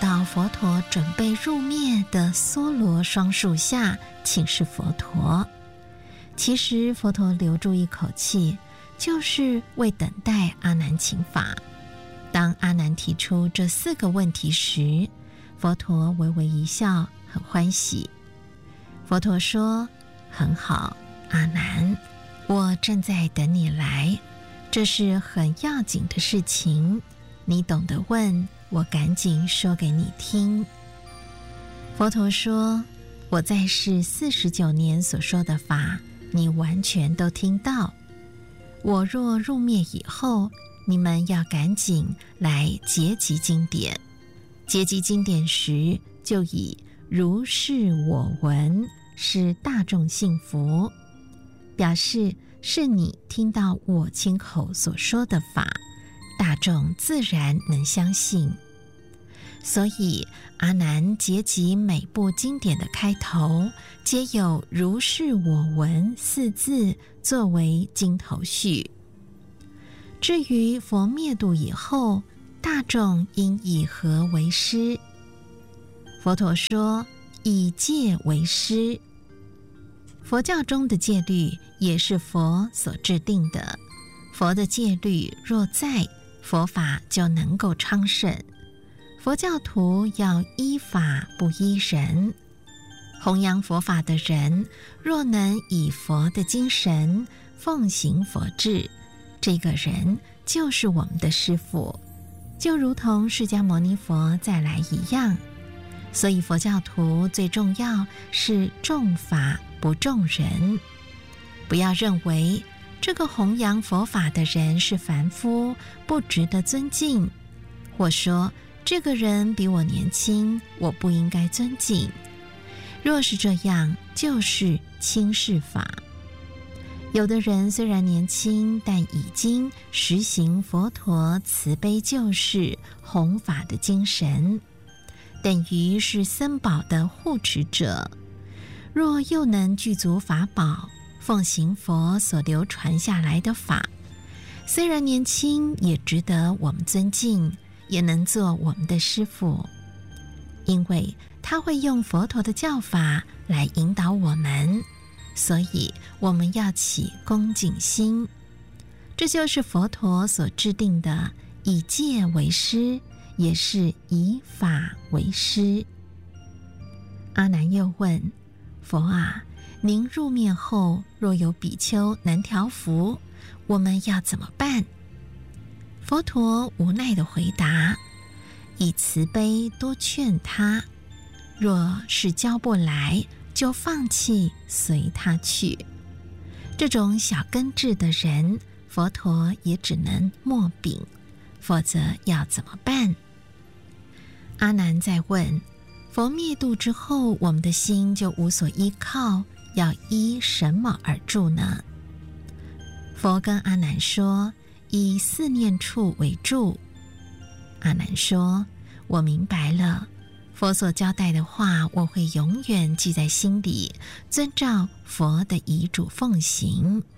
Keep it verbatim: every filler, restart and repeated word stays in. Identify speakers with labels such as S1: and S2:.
S1: 到佛陀准备入灭的梭罗双树下请示佛陀。其实佛陀留住一口气，就是为等待阿难请法。当阿难提出这四个问题时，佛陀微微一笑，很欢喜。佛陀说：很好，阿难，我正在等你来，这是很要紧的事情，你懂得问，我赶紧说给你听。佛陀说：我在世四十九年所说的法，你完全都听到。我若入灭以后，你们要赶紧来结集经典。结集经典时，就以如是我闻，是大众信服，表示是你听到我亲口所说的法，大众自然能相信。所以阿难结集每部经典的开头，皆有如是我闻四字作为经头序。至于佛灭度以后，大众应以何为师？佛陀说：以戒为师。佛教中的戒律也是佛所制定的，佛的戒律若在，佛法就能够昌盛。佛教徒要依法不依人，弘扬佛法的人若能以佛的精神奉行佛制，这个人就是我们的师父，就如同释迦牟尼佛再来一样。所以佛教徒最重要是重法不重人，不要认为这个弘扬佛法的人是凡夫，不值得尊敬，或说这个人比我年轻，我不应该尊敬。若是这样，就是轻视法。有的人虽然年轻，但已经实行佛陀慈悲救世弘法的精神，等于是僧宝的护持者。若又能具足法宝，奉行佛所流传下来的法，虽然年轻，也值得我们尊敬，也能做我们的师父，因为他会用佛陀的教法来引导我们，所以我们要起恭敬心。这就是佛陀所制定的以戒为师，也是以法为师。阿难又问：佛啊，您入灭后若有比丘难调伏，我们要怎么办？佛陀无奈地回答：以慈悲多劝他，若是教不来，就放弃随他去。这种小根智的人，佛陀也只能默禀，否则要怎么办？阿难再问：佛灭度之后，我们的心就无所依靠，要依什么而住呢？佛跟阿难说：以四念处为住。阿难说：我明白了，佛所交代的话，我会永远记在心里，遵照佛的遗嘱奉行。